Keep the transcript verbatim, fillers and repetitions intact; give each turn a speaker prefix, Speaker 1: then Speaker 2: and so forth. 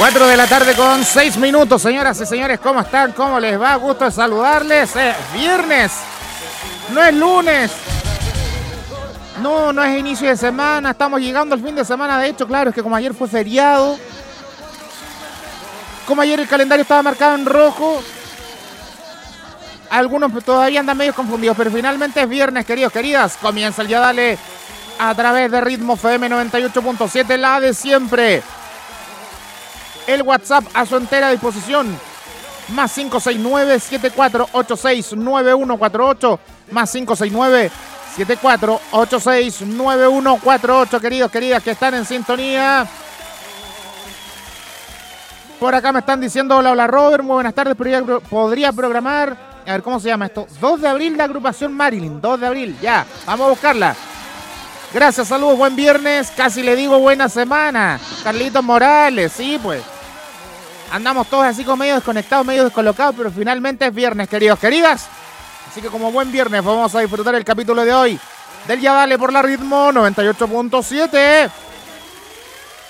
Speaker 1: cuatro de la tarde con seis minutos, señoras y señores, ¿cómo están? ¿Cómo les va? Gusto de saludarles. Es viernes, no es lunes. No, no es inicio de semana, estamos llegando al fin de semana. De hecho, claro, es que como ayer fue feriado, como ayer el calendario estaba marcado en rojo, algunos todavía andan medio confundidos, pero finalmente es viernes, queridos, queridas. Comienza el Ya Dale a través de Ritmo F M noventa y ocho punto siete, la de siempre. El WhatsApp a su entera disposición, más cinco seis nueve, siete cuatro ocho seis, nueve uno cuatro ocho, más cinco seis nueve, siete cuatro ocho seis, nueve uno cuatro ocho, queridos, queridas, que están en sintonía. Por acá me están diciendo, hola, hola Robert, muy buenas tardes, podría, podría programar, a ver, ¿cómo se llama esto? dos de abril, la agrupación Marilyn, dos de abril, ya, vamos a buscarla. Gracias, saludos, buen viernes, casi le digo buena semana. Carlitos Morales, sí, pues. Andamos todos así como medio desconectados, medio descolocados, pero finalmente es viernes, queridos, queridas. Así que como buen viernes vamos a disfrutar el capítulo de hoy del Ya Dale por la Ritmo noventa y ocho punto siete.